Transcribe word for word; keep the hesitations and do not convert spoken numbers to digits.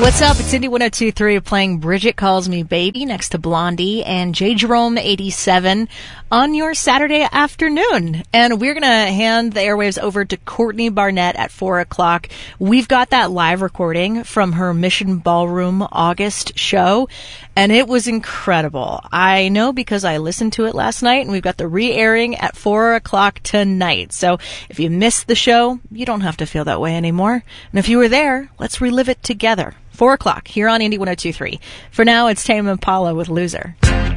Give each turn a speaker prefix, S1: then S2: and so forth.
S1: What's up? It's Indie one oh two point three playing Bridget Calls Me Baby next to Blondie and J. Jerome eighty-seven on your Saturday afternoon. And we're going to hand the airwaves over to Courtney Barnett at four o'clock. We've got that live recording from her Mission Ballroom August show, and it was incredible. I know because I listened to it last night, and we've got the re-airing at four o'clock tonight. So if you missed the show, you don't have to feel that way anymore. And if you were there, let's relive it together. Four o'clock here on Indie one oh two point three. For now, it's Tame Impala with Loser.